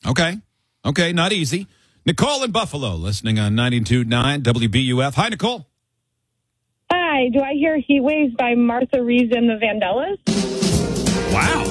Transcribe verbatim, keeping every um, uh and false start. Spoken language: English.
Okay. Okay, not easy. Nicole in Buffalo, listening on ninety-two point nine W B U F. Hi, Nicole. Hi, do I hear Heat Waves by Martha Reeves and the Vandellas? Wow.